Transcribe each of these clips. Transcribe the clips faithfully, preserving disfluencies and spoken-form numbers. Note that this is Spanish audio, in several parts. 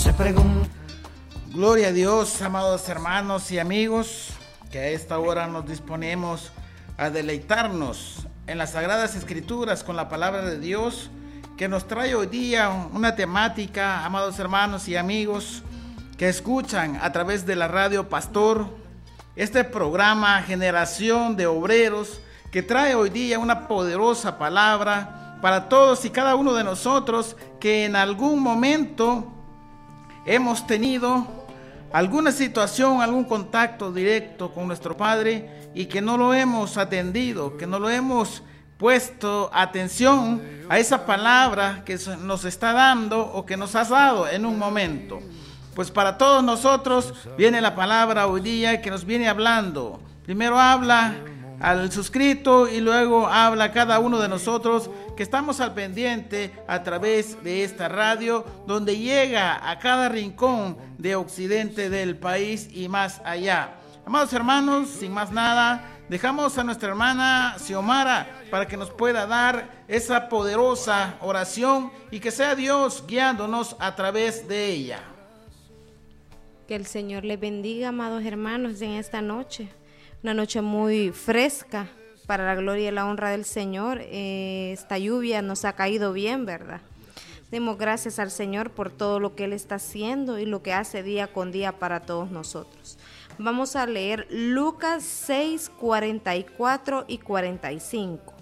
se pregón. Gloria a Dios, amados hermanos y amigos, que a esta hora nos disponemos a deleitarnos en las Sagradas Escrituras con la palabra de Dios, que nos trae hoy día una temática, amados hermanos y amigos, que escuchan a través de la radio Pastor, este programa Generación de Obreros, que trae hoy día una poderosa palabra para todos y cada uno de nosotros que en algún momento hemos tenido alguna situación, algún contacto directo con nuestro Padre y que no lo hemos atendido, que no lo hemos puesto atención a esa palabra que nos está dando o que nos has dado en un momento. Pues para todos nosotros viene la palabra hoy día que nos viene hablando. Primero habla al suscrito y luego habla a cada uno de nosotros que estamos al pendiente a través de esta radio, donde llega a cada rincón de occidente del país y más allá. Amados hermanos, sin más nada, dejamos a nuestra hermana Xiomara para que nos pueda dar esa poderosa oración y que sea Dios guiándonos a través de ella. Que el Señor les bendiga, amados hermanos, en esta noche. Una noche muy fresca para la gloria y la honra del Señor. Eh, esta lluvia nos ha caído bien, ¿verdad? Demos gracias al Señor por todo lo que Él está haciendo y lo que hace día con día para todos nosotros. Vamos a leer Lucas seis, cuarenta y cuatro y cuarenta y cinco.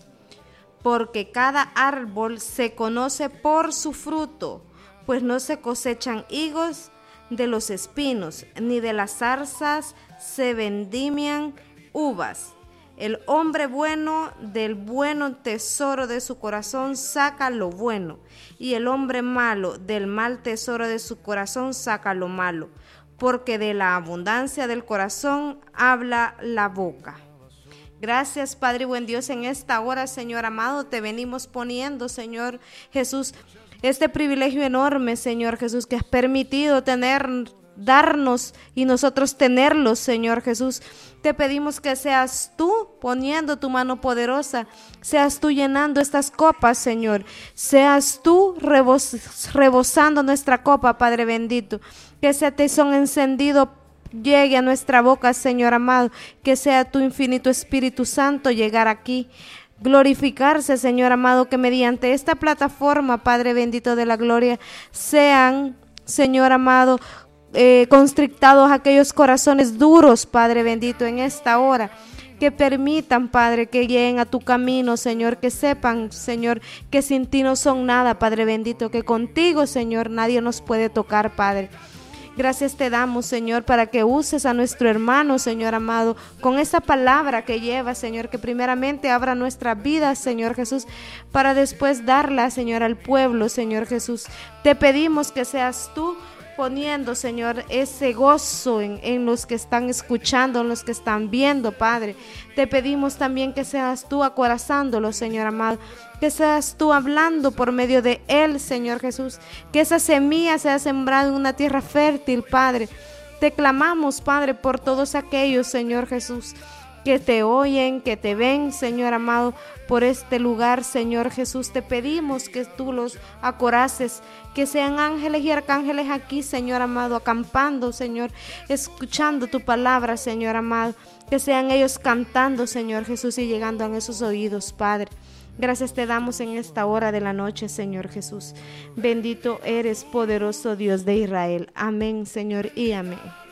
Porque cada árbol se conoce por su fruto, pues no se cosechan higos de los espinos, ni de las zarzas se vendimian uvas. El hombre bueno del buen tesoro de su corazón saca lo bueno, y el hombre malo del mal tesoro de su corazón saca lo malo, porque de la abundancia del corazón habla la boca. Gracias, Padre buen Dios, en esta hora, Señor amado, te venimos poniendo, Señor Jesús, este privilegio enorme, Señor Jesús, que has permitido tener, darnos y nosotros tenerlos, Señor Jesús. Te pedimos que seas tú poniendo tu mano poderosa, seas tú llenando estas copas, Señor, seas tú rebos, rebosando nuestra copa, Padre bendito, que ese tesón encendido llegue a nuestra boca, Señor amado, que sea tu infinito Espíritu Santo llegar aquí, glorificarse, Señor amado, que mediante esta plataforma, Padre bendito de la gloria, sean, Señor amado, eh, constrictados aquellos corazones duros, Padre bendito, en esta hora, que permitan, Padre, que lleguen a tu camino, Señor, que sepan, Señor, que sin ti no son nada, Padre bendito, que contigo, Señor, nadie nos puede tocar, Padre. Gracias te damos, Señor, para que uses a nuestro hermano, Señor amado, con esa palabra que lleva, Señor, que primeramente abra nuestra vida, Señor Jesús, para después darla, Señor, al pueblo, Señor Jesús. Te pedimos que seas tú poniendo, Señor, ese gozo en, en los que están escuchando, en los que están viendo, Padre. Te pedimos también que seas tú acorazándolo, Señor amado, que seas tú hablando por medio de él, Señor Jesús, que esa semilla sea sembrada en una tierra fértil, Padre. Te clamamos, Padre, por todos aquellos, Señor Jesús, que te oyen, que te ven, Señor amado, por este lugar, Señor Jesús. Te pedimos que tú los acoraces, que sean ángeles y arcángeles aquí, Señor amado, acampando, Señor, escuchando tu palabra, Señor amado, que sean ellos cantando, Señor Jesús, y llegando a esos oídos, Padre. Gracias te damos en esta hora de la noche, Señor Jesús. Bendito eres, poderoso Dios de Israel. Amén, Señor, y amén.